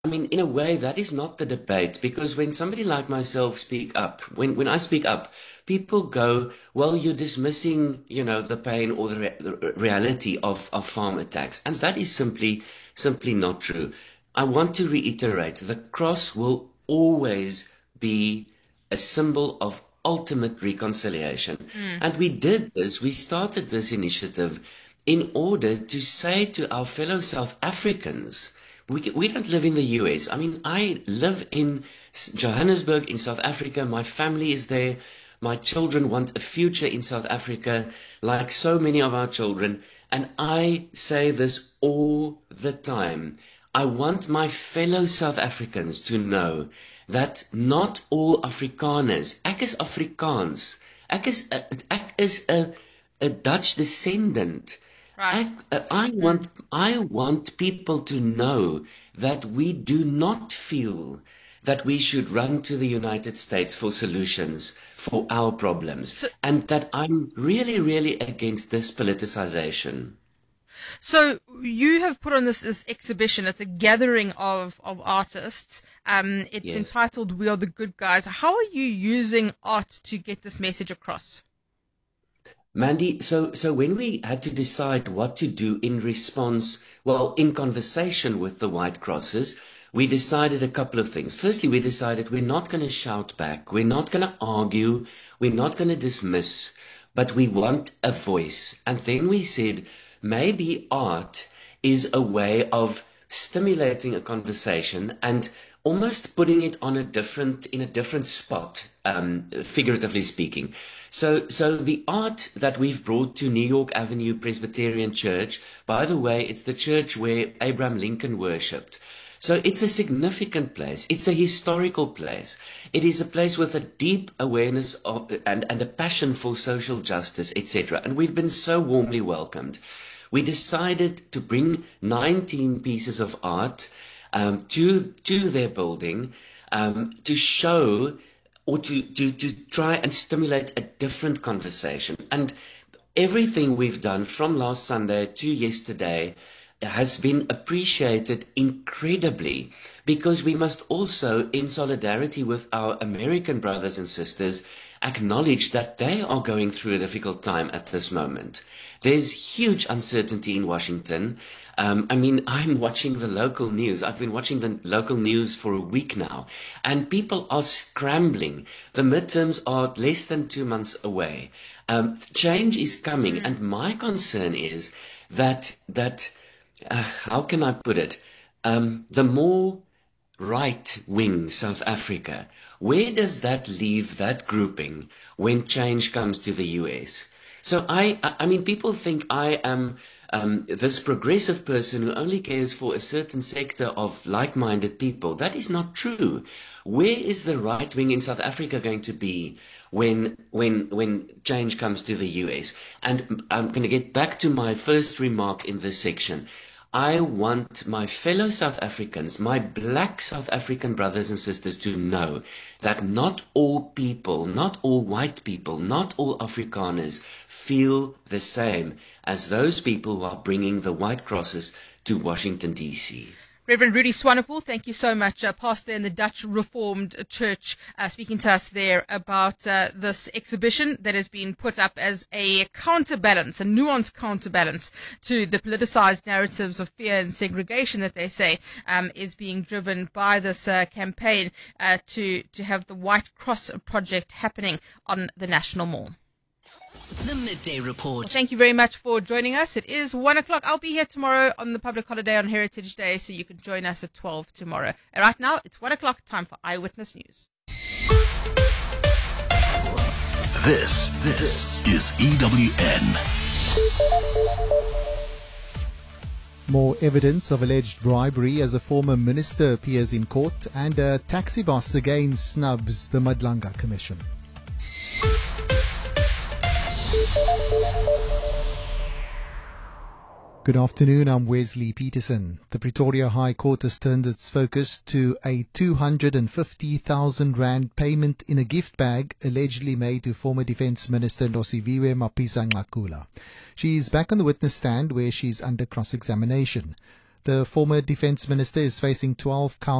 I mean, in a way, that is not the debate because when somebody like myself speak up, when I speak up, people go, well, you're dismissing, the pain or the reality of farm attacks. And that is simply not true. I want to reiterate, the cross will always be a symbol of ultimate reconciliation. Mm. And we started this initiative in order to say to our fellow South Africans, we don't live in the US. I mean, I live in Johannesburg, in South Africa. My family is there. My children want a future in South Africa, like so many of our children. And I say this all the time. I want my fellow South Africans to know that not all Afrikaners, ek is Afrikaans, ek is a Dutch descendant. Right. I want people to know that we do not feel that we should run to the United States for solutions for our problems, So, and that I'm really, really against this politicization. so you have put on this exhibition. It's a gathering of artists. It's Yes. entitled "We Are the Good Guys." How are you using art to get this message across? Mandy, so when we had to decide what to do in response, well, in conversation with the White Crosses, we decided a couple of things. Firstly, we decided we're not going to shout back, we're not going to argue, we're not going to dismiss, but we want a voice. And then we said maybe art is a way of stimulating a conversation and almost putting it in a different spot, figuratively speaking. So the art that we've brought to New York Avenue Presbyterian Church, by the way, it's the church where Abraham Lincoln worshipped. So it's a significant place. It's a historical place. It is a place with a deep awareness of and a passion for social justice, etc. And we've been so warmly welcomed. We decided to bring 19 pieces of art to their building to show or to try and stimulate a different conversation. And everything we've done from last Sunday to yesterday has been appreciated incredibly because we must also, in solidarity with our American brothers and sisters, acknowledge that they are going through a difficult time at this moment. There's huge uncertainty in Washington. I mean, I'm watching the local news. I've been watching the local news for a week now, and people are scrambling. The midterms are less than 2 months away. Change is coming, and my concern is that how can I put it? The more right-wing South Africa, where does that leave that grouping when change comes to the US? So I mean, people think I am this progressive person who only cares for a certain sector of like-minded people. That is not true. Where is the right wing in South Africa going to be when change comes to the US? And I'm going to get back to my first remark in this section. I want my fellow South Africans, my black South African brothers and sisters to know that not all people, not all white people, not all Afrikaners feel the same as those people who are bringing the white crosses to Washington, D.C. Reverend Rudy Swanepoel, thank you so much, pastor in the Dutch Reformed Church, speaking to us there about this exhibition that has been put up as a counterbalance, a nuanced counterbalance to the politicized narratives of fear and segregation that they say is being driven by this campaign to have the White Cross Project happening on the National Mall. The Midday Report. Well, thank you very much for joining us. It is 1 o'clock. I'll be here tomorrow on the public holiday on Heritage Day, so you can join us at 12 tomorrow. And right now, it's 1 o'clock, time for Eyewitness News. This is EWN. More evidence of alleged bribery as a former minister appears in court, and a taxi boss again snubs the Madlanga Commission. Good afternoon, I'm Wesley Peterson. The Pretoria High Court has turned its focus to a 250,000 rand payment in a gift bag allegedly made to former Defence Minister Nosiviwe Mapisa-Nqakula. She is back on the witness stand where she's under cross-examination. The former defense minister is facing 12 counts